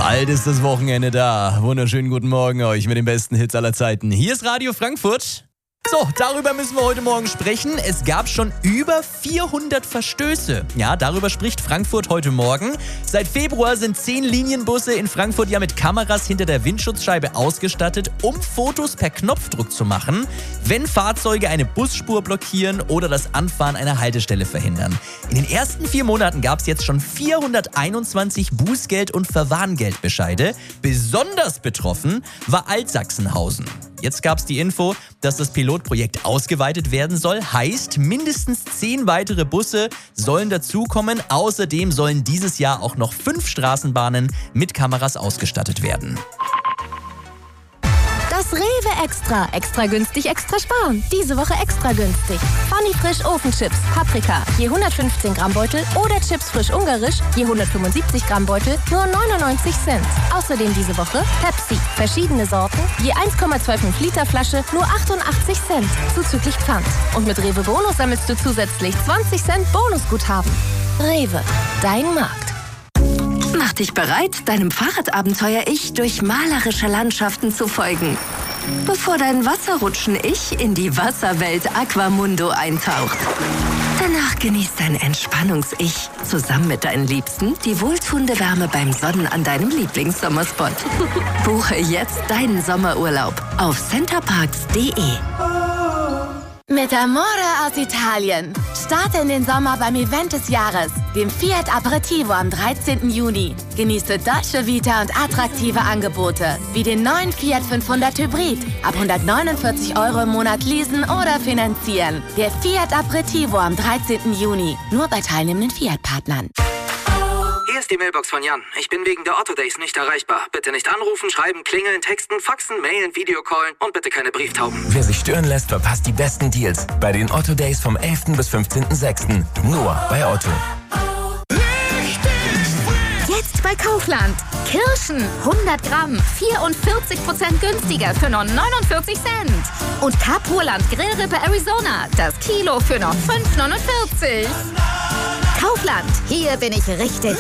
Bald ist das Wochenende da. Wunderschönen guten Morgen euch mit den besten Hits aller Zeiten. Hier ist Radio Frankfurt. So, darüber müssen wir heute Morgen sprechen. Es gab schon über 400 Verstöße. Ja, darüber spricht Frankfurt heute Morgen. Seit Februar sind 10 Linienbusse in Frankfurt ja mit Kameras hinter der Windschutzscheibe ausgestattet, um Fotos per Knopfdruck zu machen, wenn Fahrzeuge eine Busspur blockieren oder das Anfahren einer Haltestelle verhindern. In den ersten 4 Monaten gab es jetzt schon 421 Bußgeld- und Verwarngeldbescheide. Besonders betroffen war Altsachsenhausen. Jetzt gab es die Info, dass das Pilotprojekt ausgeweitet werden soll. Heißt, mindestens 10 weitere Busse sollen dazukommen. Außerdem sollen dieses Jahr auch noch 5 Straßenbahnen mit Kameras ausgestattet werden. Das Rewe Extra. Extra günstig, extra sparen. Diese Woche extra günstig. Funny Frisch Ofenchips, Paprika, je 115 Gramm Beutel oder Chips frisch ungarisch, je 175 Gramm Beutel, nur 99 Cent. Außerdem diese Woche Pepsi, verschiedene Sorten, je 1,25 Liter Flasche, nur 88 Cent, zuzüglich Pfand. Und mit Rewe Bonus sammelst du zusätzlich 20 Cent Bonusguthaben. Rewe, dein Markt. Mach dich bereit, deinem Fahrradabenteuer-Ich durch malerische Landschaften zu folgen. Bevor dein Wasserrutschen-Ich in die Wasserwelt Aquamundo eintaucht. Danach genießt dein Entspannungs-Ich zusammen mit deinen Liebsten die wohltuende Wärme beim Sonnen an deinem Lieblingssommerspot. Buche jetzt deinen Sommerurlaub auf centerparks.de. Mit Amore aus Italien. Starte in den Sommer beim Event des Jahres, dem Fiat Aperitivo am 13. Juni. Genieße Dolce Vita und attraktive Angebote, wie den neuen Fiat 500 Hybrid. Ab 149 € im Monat leasen oder finanzieren. Der Fiat Aperitivo am 13. Juni. Nur bei teilnehmenden Fiat-Partnern. Hier ist die Mailbox von Jan. Ich bin wegen der Otto Days nicht erreichbar. Bitte nicht anrufen, schreiben, klingeln, texten, faxen, mailen, Videocallen und bitte keine Brieftauben. Wer sich stören lässt, verpasst die besten Deals bei den Otto Days vom 11. bis 15.06. Nur bei Otto. Jetzt bei Kaufland. Kirschen 100 Gramm, 44% günstiger für nur 49 Cent. Und Kapurland Grillrippe Arizona, das Kilo für nur 5,49. Kaufland, hier bin ich richtig.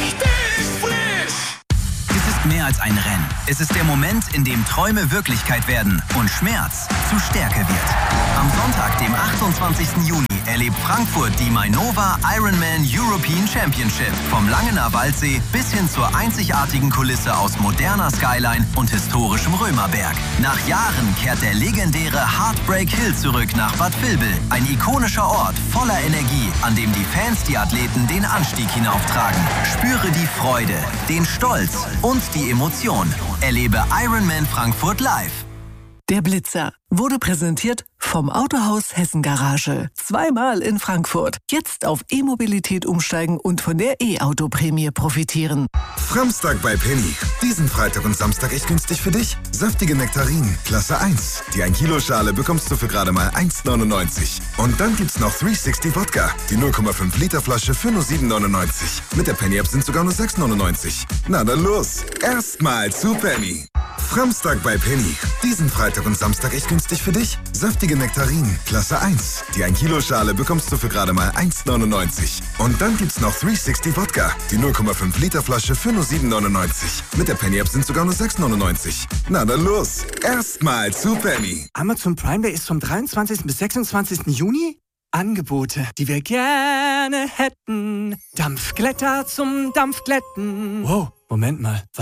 Es ist mehr als ein Rennen. Es ist der Moment, in dem Träume Wirklichkeit werden und Schmerz zu Stärke wird. Am Sonntag, dem 28. Juni, erlebt Frankfurt die Mainova Ironman European Championship. Vom Langener Waldsee bis hin zur einzigartigen Kulisse aus moderner Skyline und historischem Römerberg. Nach Jahren kehrt der legendäre Heartbreak Hill zurück nach Bad Vilbel. Ein ikonischer Ort voller Energie, an dem die Fans die Athleten den Anstieg hinauftragen. Spüre die Freude, den Stolz und die Emotion. Erlebe Ironman Frankfurt live. Der Blitzer wurde präsentiert vom Autohaus Hessen Garage. 2-mal in Frankfurt. Jetzt auf E-Mobilität umsteigen und von der E-Auto-Prämie profitieren. Framstag bei Penny. Diesen Freitag und Samstag echt günstig für dich. Saftige Nektarinen, Klasse 1. Die 1 Kilo Schale bekommst du für gerade mal 1,99. Und dann gibt's noch 360 Wodka. Die 0,5 Liter Flasche für nur 7,99. Mit der Penny-App sind sogar nur 6,99. Na dann los. Erstmal zu Penny. Framstag bei Penny. Diesen Freitag und Samstag echt günstig für dich. Saftige Nektarinen, Klasse 1. Die 1 Kilo Schale bekommst du für gerade mal 1,99. Und dann gibt's noch 360 Wodka. Die 0,5 Liter Flasche für nur 7,99. Mit der Penny-App sind sogar nur 6,99. Na dann los. Erstmal zu Penny. Amazon Prime Day ist vom 23. bis 26. Juni. Angebote, die wir gerne hätten. Dampfglätter zum Dampfglätten. Wow, Moment mal.